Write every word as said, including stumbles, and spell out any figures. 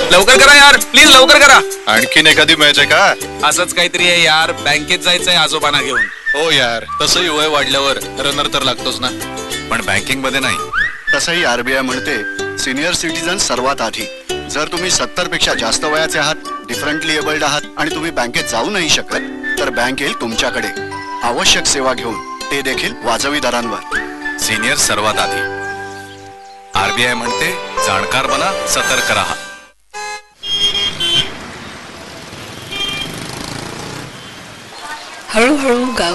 लवकर करा यार, प्लीज लवकर करा. आणखीन एखादी मॅच आहे का? असंच काहीतरी आहे यार, बँकेत जायचंय आजोबांना घेऊन. हो यार, तसंही वय वाढल्यावर रनर तर लागतोच ना. पण बँकिंग मध्ये नाही. तसंही आरबीआय म्हणते सिनियर सिटीजन सर्वात आधी. जर तुम्ही सत्तर पेक्षा जास्त वयाचे आहात, डिफरंटली एबल्ड आहात आणि तुम्ही बँकेत जाऊ नाही शकत, तर बँक येईल तुमच्याकडे आवश्यक सेवा घेऊन, ते देखील वाजवी दरांवर. सिनियर सर्वात आधी. आरबीआय म्हणते जाणकार बना, सतर्क रहा. हळूहळू गाव